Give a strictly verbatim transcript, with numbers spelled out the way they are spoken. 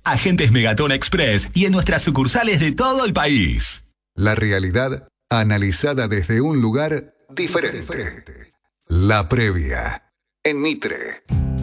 agentes Megatón Express y en nuestras sucursales de todo el país. La realidad analizada desde un lugar diferente. La previa en Mitre.